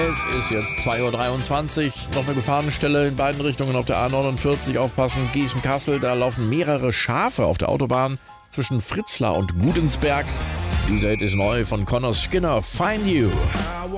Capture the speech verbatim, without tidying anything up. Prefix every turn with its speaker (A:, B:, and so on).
A: Es ist jetzt zwei Uhr dreiundzwanzig. Noch eine Gefahrenstelle in beiden Richtungen auf der A neunundvierzig. Aufpassen, Gießen-Kassel. Da laufen mehrere Schafe auf der Autobahn zwischen Fritzlar und Gudensberg. Dieser Hit ist neu von Connor Skinner, Find You.